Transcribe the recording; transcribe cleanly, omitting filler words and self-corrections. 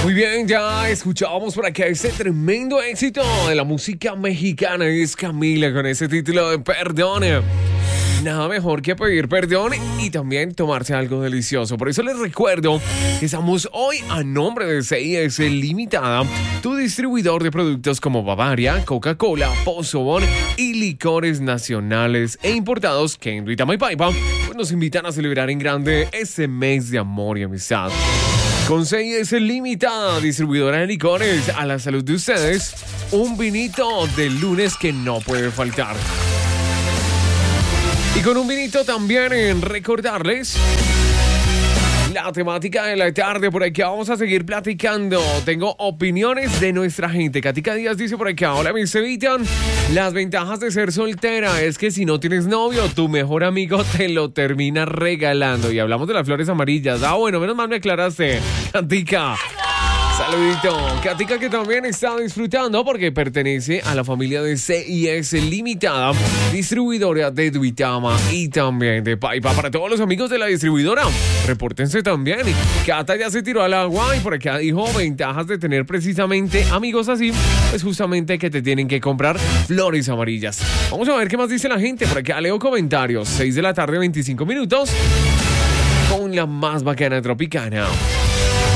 Muy bien, ya escuchábamos por acá este tremendo éxito de la música mexicana. Es Camila con ese título de Perdón. Nada mejor que pedir perdón y también tomarse algo delicioso. Por eso les recuerdo que estamos hoy a nombre de CIS Limitada, tu distribuidor de productos como Bavaria, Coca-Cola, Pozobón y licores nacionales e importados que en Duitama y Paipa pues nos invitan a celebrar en grande este mes de amor y amistad. Con CIS Limitada, distribuidora de licores, a la salud de ustedes, un vinito del lunes que no puede faltar. Y con un vinito también en recordarles la temática de la tarde. Por aquí vamos a seguir platicando. Tengo opiniones de nuestra gente. Katica Díaz dice por acá: hola, mi Sebastián. Las ventajas de ser soltera es que si no tienes novio, tu mejor amigo te lo termina regalando. Y hablamos de las flores amarillas. Bueno, menos mal me aclaraste, Katica. Saludito. Katica, que también está disfrutando porque pertenece a la familia de CIS Limitada, distribuidora de Duitama y también de Paipa. Para todos los amigos de la distribuidora, repórtense también. Cata ya se tiró al agua y por acá dijo ventajas de tener precisamente amigos así, pues justamente que te tienen que comprar flores amarillas. Vamos a ver qué más dice la gente. Por acá leo comentarios. 6 de la tarde, 25 minutos, con la más bacana Tropicana.